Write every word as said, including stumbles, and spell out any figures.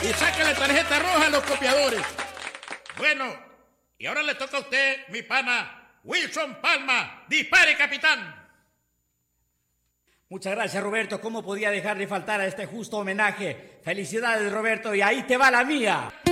y sáquenle tarjeta roja a los copiadores. Bueno, y ahora le toca a usted, mi pana, Wilson Palma. Dispare, capitán. Muchas gracias, Roberto. ¿Cómo podía dejar de faltar a este justo homenaje? Felicidades, Roberto, y ahí te va la mía.